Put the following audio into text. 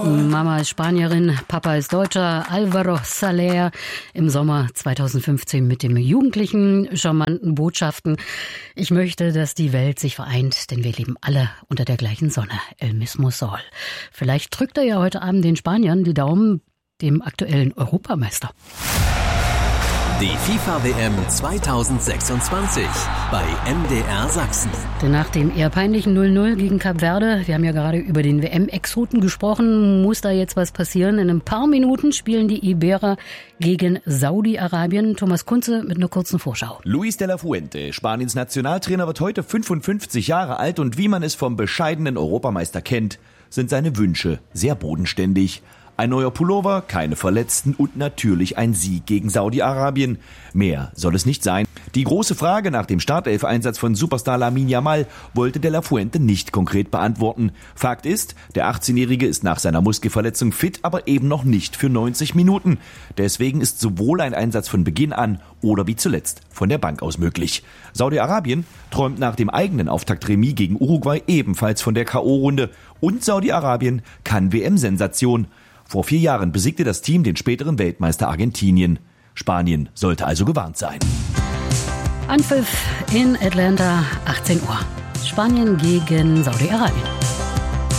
Mama ist Spanierin, Papa ist Deutscher. Álvaro Soler im Sommer 2015 mit dem jugendlichen, charmanten Botschaften. Ich möchte, dass die Welt sich vereint, denn wir leben alle unter der gleichen Sonne. El mismo sol. Vielleicht drückt er ja heute Abend den Spaniern die Daumen, dem aktuellen Europameister. Die FIFA-WM 2026 bei MDR Sachsen. Denn nach dem eher peinlichen 0-0 gegen Kap Verde, wir haben ja gerade über den WM-Exoten gesprochen, muss da jetzt was passieren. In ein paar Minuten spielen die Iberer gegen Saudi-Arabien. Thomas Kunze mit einer kurzen Vorschau. Luis de la Fuente, Spaniens Nationaltrainer, wird heute 55 Jahre alt und wie man es vom bescheidenen Europameister kennt, sind seine Wünsche sehr bodenständig. Ein neuer Pullover, keine Verletzten und natürlich ein Sieg gegen Saudi-Arabien. Mehr soll es nicht sein. Die große Frage nach dem Startelf-Einsatz von Superstar Lamine Yamal wollte de la Fuente nicht konkret beantworten. Fakt ist, der 18-Jährige ist nach seiner Muskelverletzung fit, aber eben noch nicht für 90 Minuten. Deswegen ist sowohl ein Einsatz von Beginn an oder wie zuletzt von der Bank aus möglich. Saudi-Arabien träumt nach dem eigenen Auftaktremis gegen Uruguay ebenfalls von der K.O.-Runde. Und Saudi-Arabien kann WM-Sensation. Vor 4 Jahren besiegte das Team den späteren Weltmeister Argentinien. Spanien sollte also gewarnt sein. Anpfiff in Atlanta, 18 Uhr. Spanien gegen Saudi-Arabien.